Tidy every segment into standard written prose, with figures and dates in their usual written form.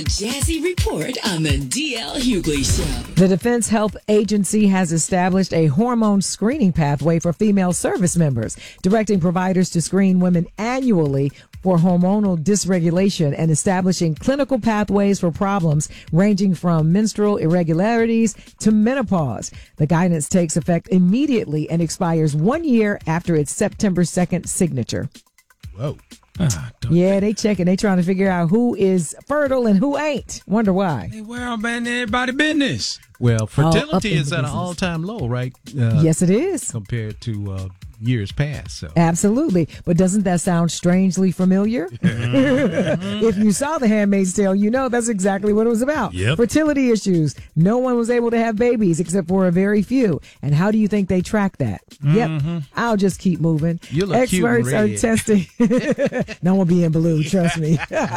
Jazzy Report on the DL Hughley Show. The Defense Health Agency has established a hormone screening pathway for female service members, directing providers to screen women annually for hormonal dysregulation and establishing clinical pathways for problems ranging from menstrual irregularities to menopause. The guidance takes effect immediately and expires 1 year after its September 2nd signature. Whoa. Yeah, they checking. They trying to figure out who is fertile and who ain't. Wonder why. Hey, where I'm in everybody's business. Well, fertility is at an all-time low, right? Yes, it is. Compared to years past. So. Absolutely. But doesn't that sound strangely familiar? If you saw The Handmaid's Tale, you know that's exactly what it was about. Yep. Fertility issues. No one was able to have babies except for a very few. And how do you think they track that? Yep. I'll just keep moving. You look Experts cute are and red. testing. No one being blue, trust me.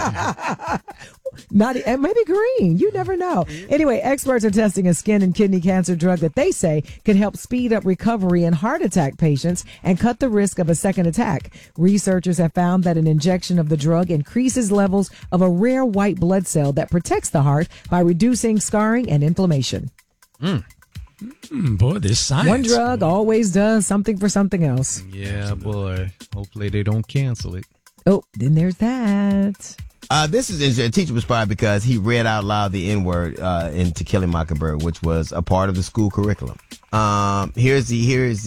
Not and maybe green. You never know. Anyway, experts are testing a skin and kidney cancer drug that they say could help speed up recovery in heart attack patients and cut the risk of a second attack. Researchers have found that an injection of the drug increases levels of a rare white blood cell that protects the heart by reducing scarring and inflammation. Boy, this science. One drug always does something for something else. Yeah, boy. Hopefully they don't cancel it. Oh, then there's that. This is interesting. A teacher was fired because he read out loud the N-word in To Kill a Mockingbird, which was a part of the school curriculum. Here is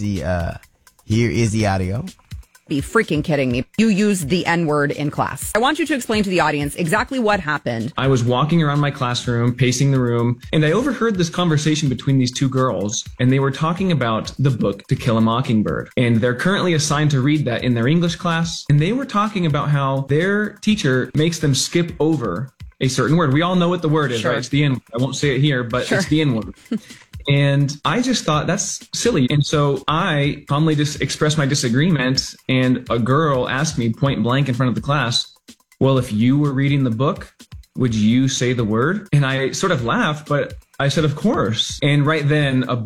the audio. Be freaking kidding me. You used the N-word in class. I want you to explain to the audience exactly what happened. I was walking around my classroom, pacing the room, and I overheard this conversation between these two girls, and they were talking about the book To Kill a Mockingbird. And they're currently assigned to read that in their English class, and they were talking about how their teacher makes them skip over a certain word. We all know what the word is, Sure. right? It's the N-word. I won't say it here, but Sure. it's the N-word. And I just thought that's silly. And so I calmly just expressed my disagreement. And a girl asked me point blank in front of the class, well, if you were reading the book, would you say the word? And I sort of laughed, but I said, of course. And right then, a